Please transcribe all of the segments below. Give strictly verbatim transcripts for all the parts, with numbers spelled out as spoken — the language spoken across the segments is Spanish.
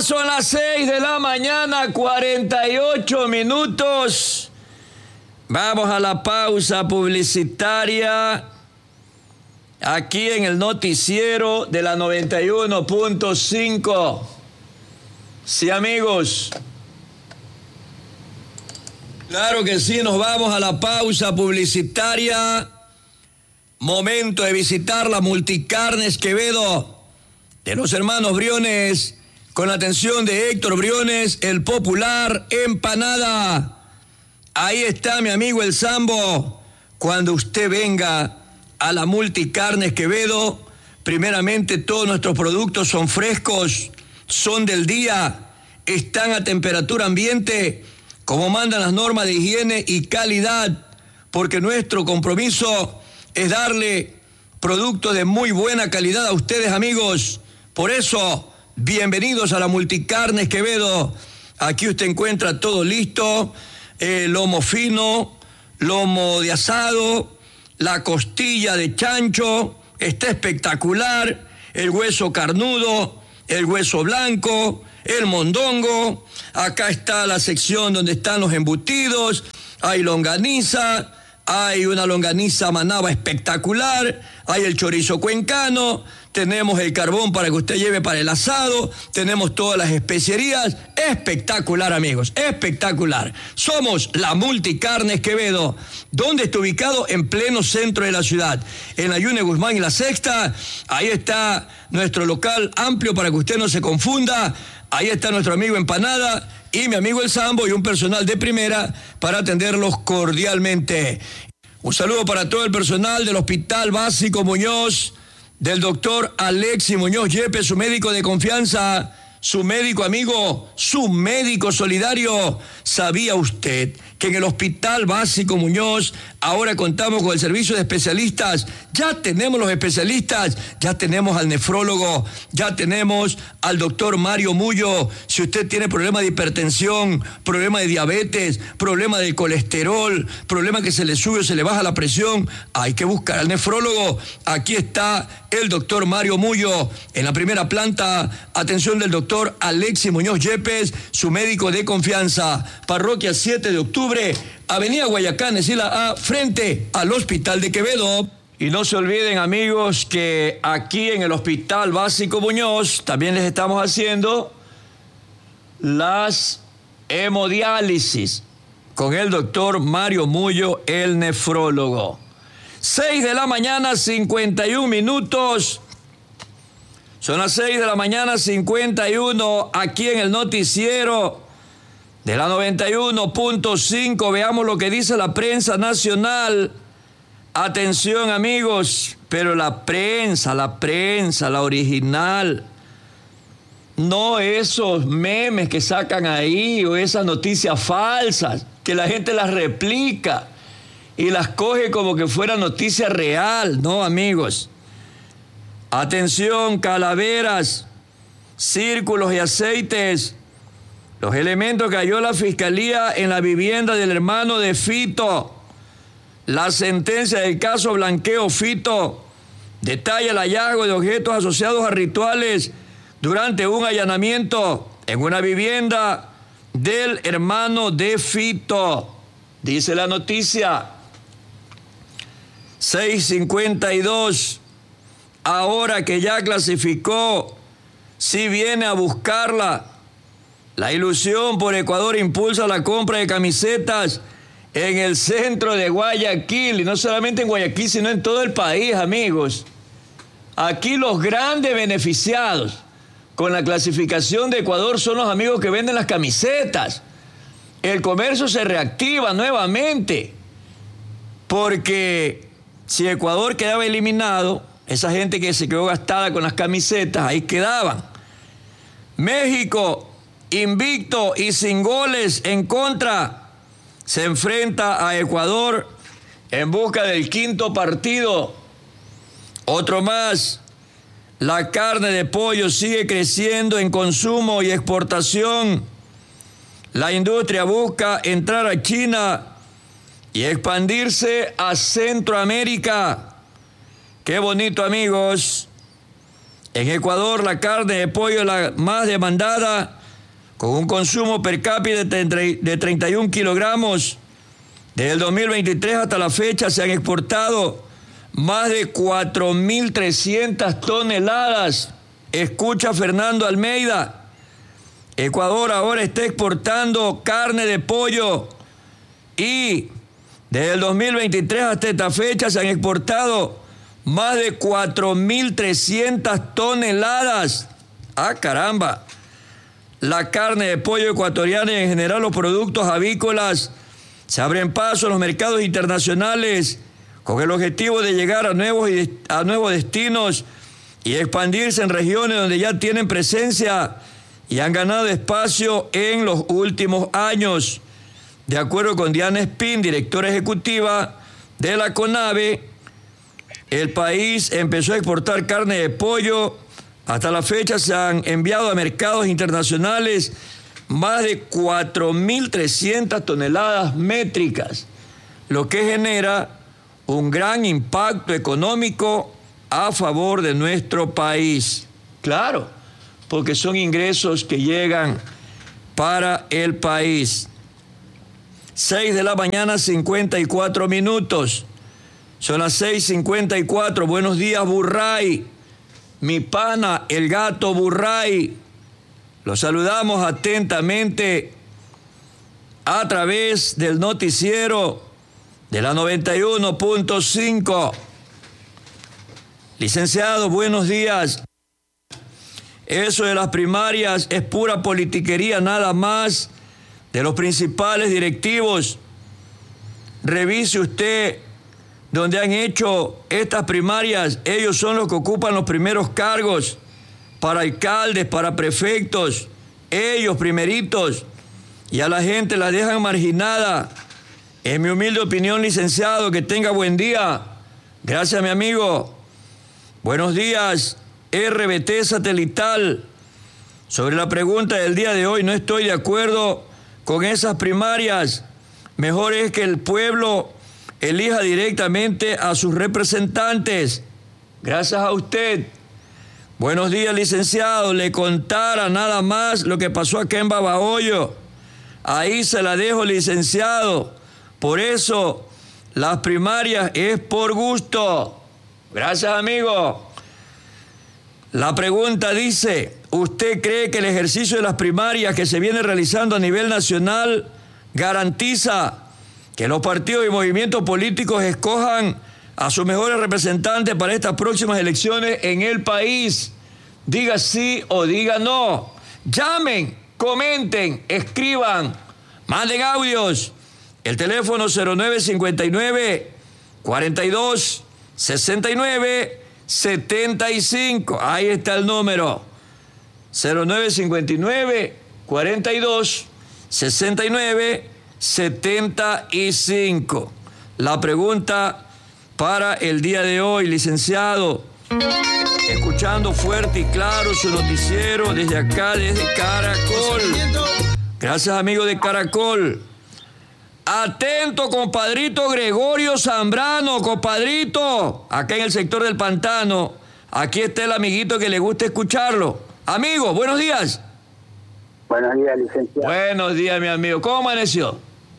son las seis de la mañana, cuarenta y ocho minutos. Vamos a la pausa publicitaria aquí en el noticiero de la noventa y uno punto cinco. Sí, amigos. Claro que sí, nos vamos a la pausa publicitaria. Momento de visitar la Multicarnes Quevedo de los hermanos Briones, con la atención de Héctor Briones, el popular empanada. Ahí está mi amigo el Sambo. Cuando usted venga a la Multicarnes Quevedo, primeramente todos nuestros productos son frescos, son del día, están a temperatura ambiente, como mandan las normas de higiene y calidad, porque nuestro compromiso es darle productos de muy buena calidad a ustedes, amigos. Por eso, bienvenidos a la Multicarnes Quevedo. Aquí usted encuentra todo listo, eh, lomo fino, lomo de asado, la costilla de chancho, está espectacular, el hueso carnudo, el hueso blanco, el mondongo. Acá está la sección donde están los embutidos, hay longaniza, hay una longaniza manaba espectacular, hay el chorizo cuencano, tenemos el carbón para que usted lleve para el asado, tenemos todas las especierías. Espectacular, amigos, espectacular. Somos la Multicarnes Quevedo. ¿Dónde está ubicado? En pleno centro de la ciudad, en la Yune Guzmán y la Sexta. Ahí está nuestro local amplio para que usted no se confunda. Ahí está nuestro amigo Empanada y mi amigo el Sambo y un personal de primera para atenderlos cordialmente. Un saludo para todo el personal del Hospital Básico Muñoz, del doctor Alexis Muñoz Yepes, su médico de confianza, su médico amigo, su médico solidario. ¿Sabía usted que en el Hospital Básico Muñoz ahora contamos con el servicio de especialistas? Ya tenemos los especialistas, ya tenemos al nefrólogo, ya tenemos al doctor Mario Mullo. Si usted tiene problema de hipertensión, problema de diabetes, problema de colesterol, problema que se le sube o se le baja la presión, hay que buscar al nefrólogo. Aquí está el doctor Mario Mullo en la primera planta. Atención del doctor Alexis Muñoz Yepes, su médico de confianza. Parroquia siete de octubre, Avenida Guayacán, Esila A, frente al Hospital de Quevedo. Y no se olviden, amigos, que aquí en el Hospital Básico Muñoz también les estamos haciendo las hemodiálisis con el doctor Mario Mullo, el nefrólogo. seis de la mañana, cincuenta y un minutos. Son las seis de la mañana, cincuenta y uno, aquí en el noticiero de la noventa y uno punto cinco. Veamos lo que dice la prensa nacional. Atención, amigos, pero la prensa, la prensa, la original, no esos memes que sacan ahí o esas noticias falsas que la gente las replica y las coge como que fuera noticia real. No, amigos. Atención, calaveras, círculos y aceites. Los elementos que halló la Fiscalía en la vivienda del hermano de Fito. La sentencia del caso Blanqueo Fito detalla el hallazgo de objetos asociados a rituales durante un allanamiento en una vivienda del hermano de Fito. Dice la noticia. seis cincuenta y dos. Ahora que ya clasificó, si viene a buscarla. La ilusión por Ecuador impulsa la compra de camisetas en el centro de Guayaquil, y no solamente en Guayaquil, sino en todo el país, amigos. Aquí los grandes beneficiados con la clasificación de Ecuador son los amigos que venden las camisetas. El comercio se reactiva nuevamente, porque si Ecuador quedaba eliminado, esa gente que se quedó gastada con las camisetas, ahí quedaban. México, invicto y sin goles en contra, se enfrenta a Ecuador en busca del quinto partido. Otro más. La carne de pollo sigue creciendo en consumo y exportación. La industria busca entrar a China y expandirse a Centroamérica. Qué bonito, amigos. En Ecuador, la carne de pollo es la más demandada, con un consumo per cápita de treinta y un kilogramos. Desde el dos mil veintitrés hasta la fecha se han exportado más de cuatro mil trescientas toneladas. Escucha Fernando Almeida. Ecuador ahora está exportando carne de pollo y desde el dos mil veintitrés hasta esta fecha se han exportado más de cuatro mil trescientas toneladas. ¡Ah, caramba! La carne de pollo ecuatoriana y en general los productos avícolas se abren paso en los mercados internacionales con el objetivo de llegar a nuevos, a nuevos destinos y expandirse en regiones donde ya tienen presencia y han ganado espacio en los últimos años. De acuerdo con Diana Espín, directora ejecutiva de la CONAVE, el país empezó a exportar carne de pollo. Hasta la fecha se han enviado a mercados internacionales más de cuatro mil trescientas toneladas métricas, lo que genera un gran impacto económico a favor de nuestro país. Claro, porque son ingresos que llegan para el país. seis de la mañana, cincuenta y cuatro minutos. Son las seis cincuenta y cuatro. Buenos días, Burray. Mi pana, el gato Burray. Los saludamos atentamente a través del noticiero de la noventa y uno punto cinco. Licenciado, buenos días. Eso de las primarias es pura politiquería, nada más, de los principales directivos. Revise usted donde han hecho estas primarias. Ellos son los que ocupan los primeros cargos para alcaldes, para prefectos, ellos primeritos, y a la gente la dejan marginada. En mi humilde opinión, licenciado, que tenga buen día. Gracias, mi amigo. Buenos días, R B T Satelital. Sobre la pregunta del día de hoy, no estoy de acuerdo con esas primarias. Mejor es que el pueblo elija directamente a sus representantes. Gracias a usted. Buenos días, licenciado. Le contara nada más lo que pasó acá en Babahoyo. Ahí se la dejo, licenciado. Por eso, las primarias es por gusto. Gracias, amigo. La pregunta dice, ¿usted cree que el ejercicio de las primarias que se viene realizando a nivel nacional garantiza que los partidos y movimientos políticos escojan a sus mejores representantes para estas próximas elecciones en el país? Diga sí o diga no. Llamen, comenten, escriban, manden audios. El teléfono cero nueve cincuenta y nueve, cuarenta y dos, sesenta y nueve, setenta y cinco. Ahí está el número. cero nueve cincuenta y nueve, cuarenta y dos, sesenta y nueve, setenta y cinco. La pregunta para el día de hoy, licenciado, escuchando fuerte y claro su noticiero desde acá, desde Caracol. Gracias, amigo de Caracol. Atento, compadrito Gregorio Zambrano, compadrito, acá en el sector del Pantano. Aquí está el amiguito que le gusta escucharlo. Amigo, buenos días. Buenos días, licenciado. Buenos días, mi amigo. ¿Cómo amaneció?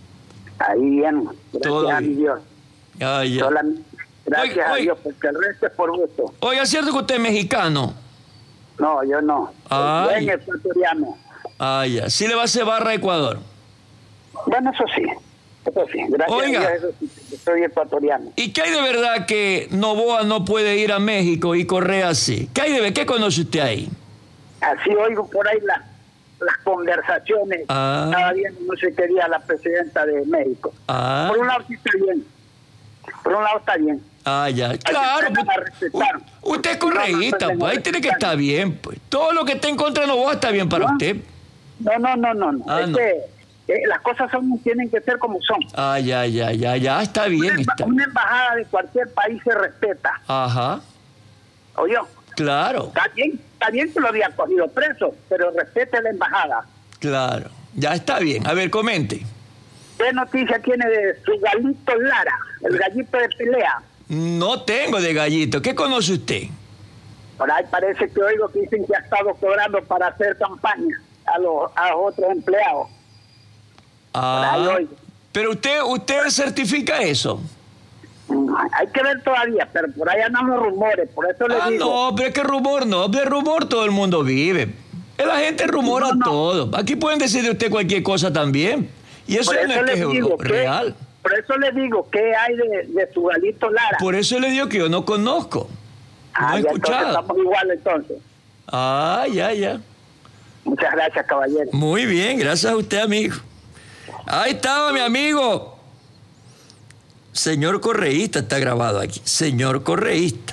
Ahí bien, gracias Todo a mi bien. Dios. Ah, ya. Solamente, gracias Oiga, a oiga. Dios, porque el resto es por gusto. Oiga, ¿es cierto que usted es mexicano? No, yo no. Ay. Yo en ecuatoriano. Ah, ya. ¿Sí le va a hacer barra a Ecuador? Bueno, eso sí. Eso sí. Gracias Oiga. a Dios, eso sí, que soy ecuatoriano. ¿Y qué hay de verdad que Novoa no puede ir a México y Correa sí? ¿Qué hay de ver? ¿Qué conoce usted ahí? Así oigo por ahí la, las conversaciones. Ah. Cada día no se quería la presidenta de México. Ah. Por un lado sí está bien. Por un lado está bien. Ah, ya. Hay Claro. que aprender a respetar. u- Usted es correísta, pues ahí tiene que estar bien, pues. Todo lo que esté en contra de Novoa está bien para ¿No? usted. No, no, no, no. no. Ah, es no. que eh, las cosas son, tienen que ser como son. Ah, ya, ya, ya, ya. Está bien. Una, Está. una embajada de cualquier país se respeta. Ajá. ¿Oyó? Claro, Está bien, está bien que lo había cogido preso, pero respete la embajada. claro. Ya está bien. A ver, comente. ¿Qué noticia tiene de su gallito Lara, el gallito de pelea? No tengo de gallito. ¿Qué conoce usted? Por ahí parece que oigo que dicen que ha estado cobrando para hacer campaña a los, a los otros empleados. Ah, por ahí oigo. Pero usted, usted certifica eso. Hay que ver todavía, pero por ahí andan los rumores, por eso le ah, digo. No, pero es que rumor no, de rumor todo el mundo vive. La gente rumora no, no. todo. Aquí pueden decir de usted cualquier cosa también. Y eso, eso no es que es real. Por eso le digo, ¿qué hay de, de su Galito Lara? Por eso le digo que yo no conozco. Ah, no he ya, escuchado. Entonces estamos igual entonces. Ah, ya, ya. Muchas gracias, caballero. Muy bien, gracias a usted, amigo. Ahí estaba mi amigo. Señor correísta está grabado aquí. Señor correísta.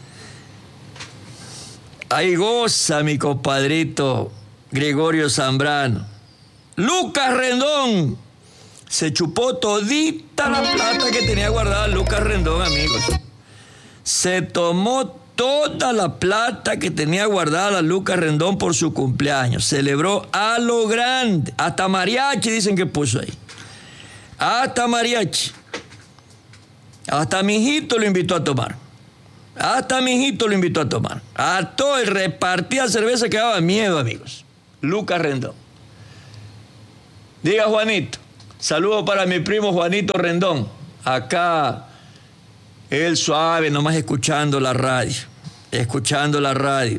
Ahí goza mi compadrito Gregorio Zambrano. Lucas Rendón. Se chupó todita la plata que tenía guardada Lucas Rendón, amigos. Se tomó toda la plata que tenía guardada Lucas Rendón por su cumpleaños. Celebró a lo grande. Hasta mariachi dicen que puso ahí. Hasta mariachi. Hasta mi hijito lo invitó a tomar. Hasta mi hijito lo invitó a tomar. A todo el repartía cerveza que daba miedo, amigos. Lucas Rendón. Diga, Juanito. Saludos para mi primo Juanito Rendón. Acá, él suave, nomás escuchando la radio. Escuchando la radio.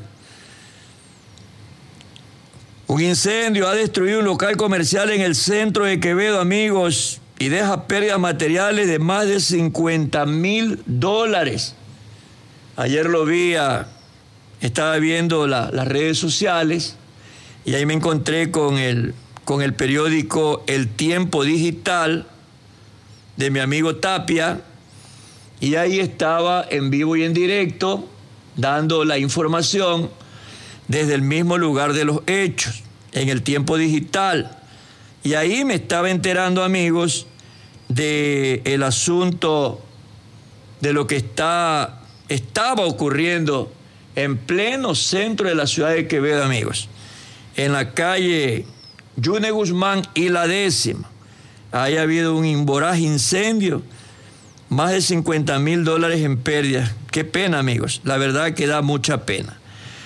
Un incendio ha destruido un local comercial en el centro de Quevedo, amigos, y deja pérdidas materiales de más de cincuenta mil dólares. Ayer lo vi, a, estaba viendo la, las redes sociales y ahí me encontré con el, con el periódico El Tiempo Digital de mi amigo Tapia, y ahí estaba en vivo y en directo dando la información desde el mismo lugar de los hechos, en El Tiempo Digital. Y ahí me estaba enterando, amigos, de el asunto de lo que está, estaba ocurriendo en pleno centro de la ciudad de Quevedo, amigos. En la calle Yune Guzmán y La Décima. Ahí ha habido un voraz incendio, más de cincuenta mil dólares en pérdidas. Qué pena, amigos. La verdad que da mucha pena.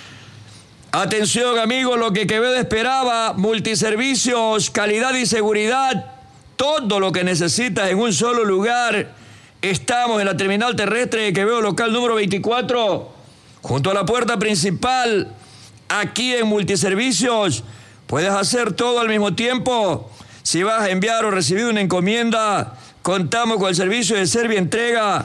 Atención, amigos, lo que Quevedo esperaba: multiservicios, calidad y seguridad, todo lo que necesitas en un solo lugar. Estamos en la terminal terrestre de Quevedo, local número veinticuatro, junto a la puerta principal. Aquí en Multiservicios puedes hacer todo al mismo tiempo. Si vas a enviar o recibir una encomienda, contamos con el servicio de Servientrega.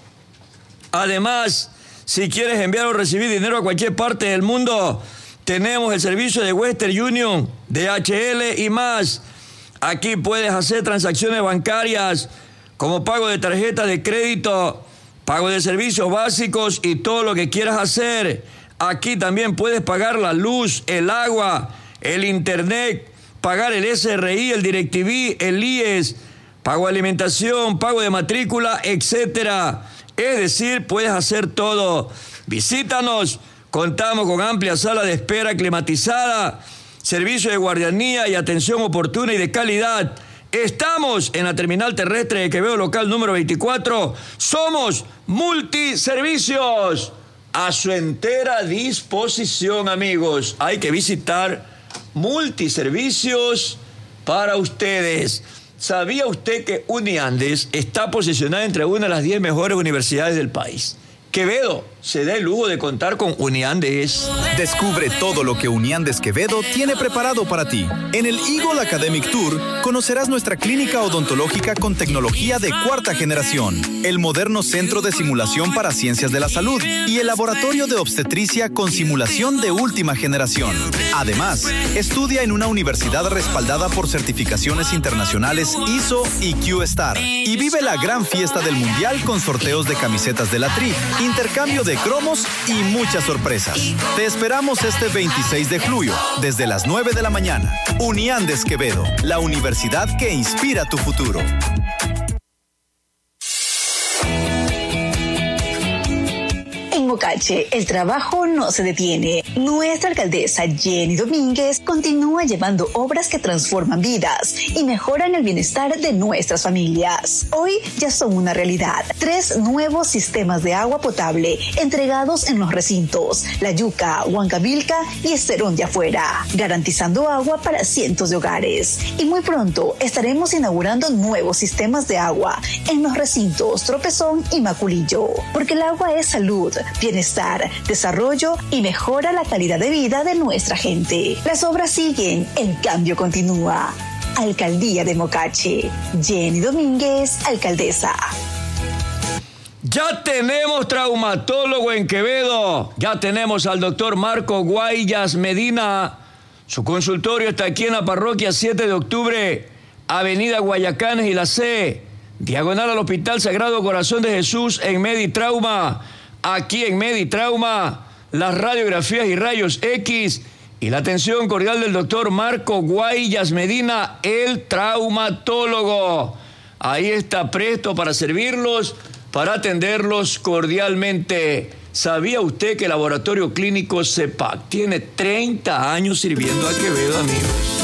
Además, si quieres enviar o recibir dinero a cualquier parte del mundo, tenemos el servicio de Western Union, D H L y más. Aquí puedes hacer transacciones bancarias como pago de tarjetas de crédito, pago de servicios básicos y todo lo que quieras hacer. Aquí también puedes pagar la luz, el agua, el internet, pagar el S R I, el DirecTV, el I E S, pago de alimentación, pago de matrícula, etcétera. Es decir, puedes hacer todo. Visítanos, contamos con amplia sala de espera climatizada, servicio de guardianía y atención oportuna y de calidad. Estamos en la terminal terrestre de Quevedo, local número veinticuatro. Somos Multiservicios. A su entera disposición, amigos. Hay que visitar Multiservicios para ustedes. ¿Sabía usted que Uniandes está posicionada entre una de las diez mejores universidades del país? Quevedo se da el lujo de contar con Uniandes. Descubre todo lo que Uniandes Quevedo tiene preparado para ti. En el Eagle Academic Tour conocerás nuestra clínica odontológica con tecnología de cuarta generación, el moderno centro de simulación para ciencias de la salud y el laboratorio de obstetricia con simulación de última generación. Además, estudia en una universidad respaldada por certificaciones internacionales I S O y Q-Star. Y vive la gran fiesta del Mundial con sorteos de camisetas de la Tri, intercambio de cromos y muchas sorpresas. Te esperamos este veintiséis de julio, desde las nueve de la mañana. Uniandes Quevedo, la universidad que inspira tu futuro. En En Mocache, el trabajo no se detiene. Nuestra alcaldesa Jenny Domínguez continúa llevando obras que transforman vidas y mejoran el bienestar de nuestras familias. Hoy ya son una realidad. Tres nuevos sistemas de agua potable entregados en los recintos La Yuca, Huancavilca y Esterón de Afuera, garantizando agua para cientos de hogares. Y muy pronto estaremos inaugurando nuevos sistemas de agua en los recintos Tropezón y Maculillo, porque el agua es salud, bienestar, desarrollo y mejora la calidad de vida de nuestra gente. Las obras siguen, el cambio continúa. Alcaldía de Mocache. Jenny Domínguez, alcaldesa. Ya tenemos traumatólogo en Quevedo. Ya tenemos al doctor Marco Guayas Medina. Su consultorio está aquí en la parroquia siete de octubre, Avenida Guayacanes y la C, diagonal al Hospital Sagrado Corazón de Jesús en Meditrauma. Aquí en Meditrauma, las radiografías y rayos X y la atención cordial del doctor Marco Guayas Medina, el traumatólogo. Ahí está presto para servirlos, para atenderlos cordialmente. ¿Sabía usted que el Laboratorio Clínico C E P A C tiene treinta años sirviendo a Quevedo, amigos?